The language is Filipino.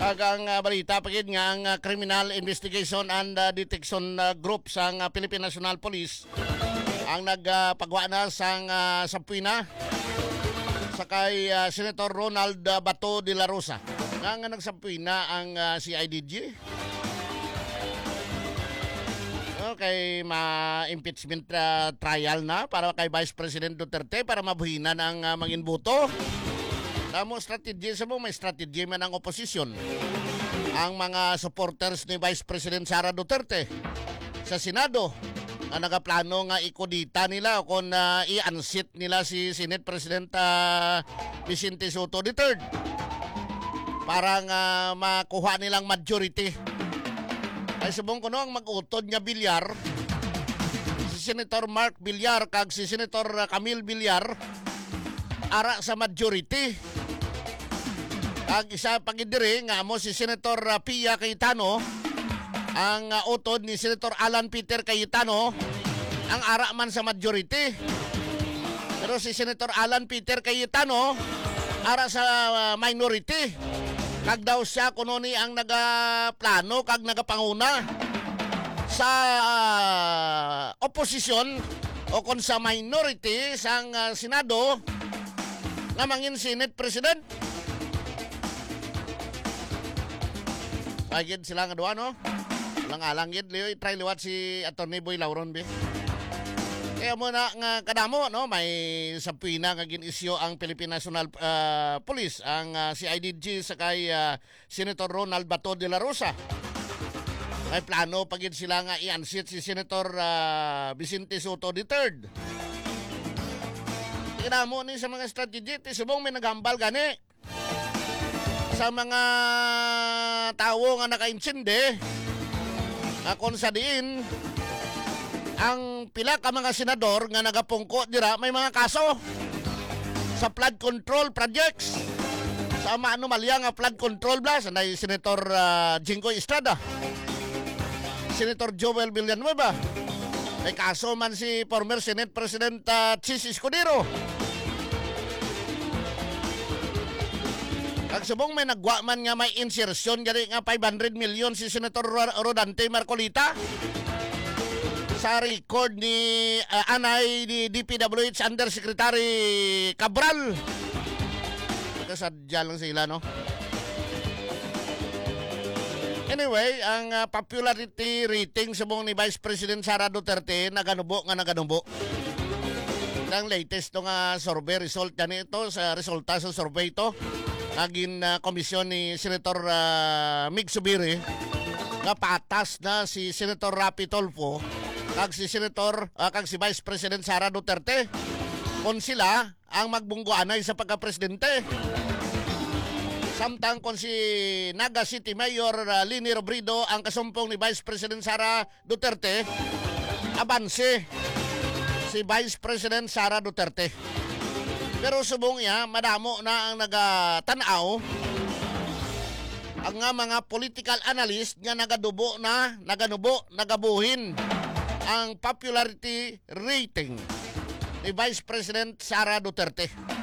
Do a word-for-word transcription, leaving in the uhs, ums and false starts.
Agang uh, balita pagid nga ang uh, Criminal Investigation and uh, Detection uh, Group sang uh, Philippine National Police ang nagpagwa uh, na sang uh, sapwina sa kay uh, Senator Ronald uh, Bato de la Rosa nga nga nagsapwina ang uh, C I D G. Okay, ma-impeachment uh, trial na para kay Vice President Duterte para mabuhinan ang uh, mangin boto. Tamo strategy sa mo, may strategy man ang oposisyon. Ang mga supporters ni Vice President Sara Duterte sa Senado na nagaplano nga ikodita nila kung uh, i-unseat nila si Senate President uh, Vicente Soto the third para nga makuha nilang majority. Ay subong ko no ang mag-utod nga Villar, si Senator Mark Villar kag si Senator Camille Villar ara sa majority. Ang isa pagidiri nga mo si Senator Pia Cayetano ang uh, utod ni Senator Alan Peter Cayetano ang ara man sa majority. Pero si Senator Alan Peter Cayetano ara sa uh, minority. Kag daw siya kuno ni ang nagaplano kag nagapanguna sa uh, oposisyon o kon sa minority sang uh, Senado nga mangin Senate President. Pagid sila nga duha no. Lang-alang gid liyo try liwat si Attorney Boy Lauron be. Kaya mo na nga kadamo no may sapwina nga gin-isyu ang Philippine National uh, Police ang uh, C I D G sa kay uh, Senator Ronald Bato de la Rosa. May plano pagid sila nga i-unseat si Senator uh, Vicente Soto the third. Kadamo ni sa mga strategy ti subong may naghambal gani sa mga tao nga naka-insinde nga kung sa diin ang pila ka mga senador nga nagapungko dira may mga kaso sa flood control projects sa maanomalya nga flood control blas anay Senator uh, Jinggoy Estrada, Senator Joel Villanueva, may kaso man si former Senate President uh, Chis Escudero. Kag subong may nagwa man nga may insertion gani nga five hundred million si Senator Rodante Marcolita sa record ni uh, anay ni D P W H Undersecretary Cabral. Kasadya lang sila no. Anyway, ang uh, popularity rating subong ni Vice President Sara Duterte naganubo nga naganubo. Ang latest to nga survey result ganito sa resulta sa survey to naging uh, komisyon ni Senator uh, Mig Subiri nga patas na si Senator Rapi Tolfo kag si Senator uh, kag si Vice President Sara Duterte kung sila ang magbungguanay sa pagka-presidente. Samtang kung si Naga City Mayor uh, Lini Robredo ang kasumpong ni Vice President Sara Duterte, abanse si Vice President Sara Duterte. Pero subong niya, madamo na ang nagatanaw ang nga mga political analyst nga nagadubo na, naganubo, nagabuhin ang popularity rating ni Vice President Sara Duterte.